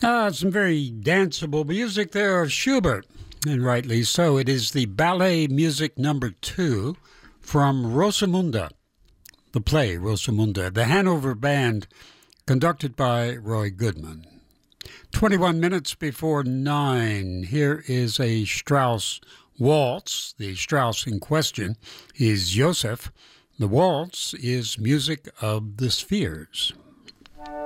Some very danceable music there of Schubert, and rightly so. It is the ballet music number 2 from Rosamunde, the play Rosamunde, the Hanover Band, conducted by Roy Goodman. 21 minutes before 9, here is a Strauss waltz. The Strauss in question is Joseph. The waltz is music of the spheres.